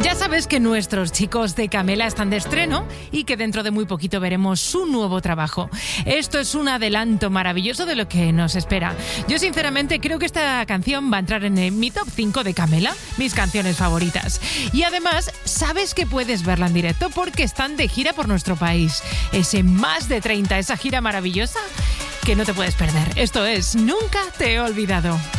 Ya sabes que nuestros chicos de Camela están de estreno y que dentro de muy poquito veremos su nuevo trabajo. Esto es un adelanto maravilloso de lo que nos espera. Yo sinceramente creo que esta canción va a entrar en mi top 5 de Camela, mis canciones favoritas. Y además, sabes que puedes verla en directo porque están de gira por nuestro país. Ese Más de 30, esa gira maravillosa que no te puedes perder. Esto es Nunca te he olvidado.